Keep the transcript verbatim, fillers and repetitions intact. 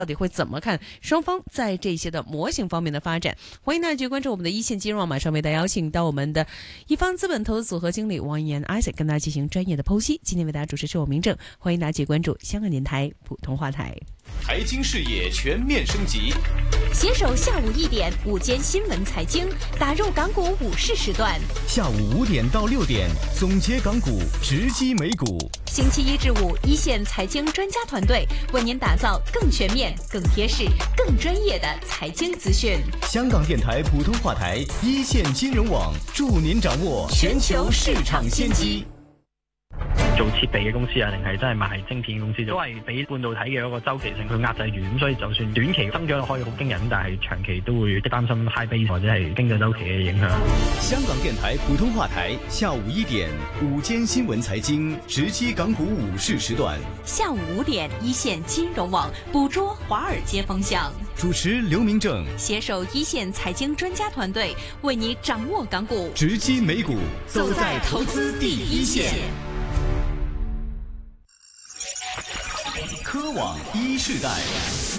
到底会怎么看双方在这些的模型方面的发展？欢迎大家去关注我们的一线金融网，马上为大家邀请到我们的一方资本投资组合经理王岩 Isaac 跟大家进行专业的剖析。今天为大家主持是我明正，欢迎大家去关注香港电台普通话台。 财经视野全面升级， 携手下午一点午间新闻财经，打入港股午市时段。 下午五点到六点，总结港股，直击美股。 星期一至五，一线财经专家团队为您打造更全面、更贴实、更专业的财经资讯。 香港电台普通話台一線金融網，助您掌握全球市場先機。 做設備嘅公司啊，定係真係賣晶片公司，都係俾半導體嘅一個周期性去壓制住，咁所以就算短期增長可以好驚人，但係長期都會擔心 high base 或者係經濟周期嘅影響。 香港電台普通話台下午一點午間新聞財經，直擊港股午市時段。 下午五點，一線金融網捕捉華爾街風向。 主持劉明正， 攜手一線財經專家團隊，為你掌握港股， 直擊美股，走在投資第一線。科網一世代。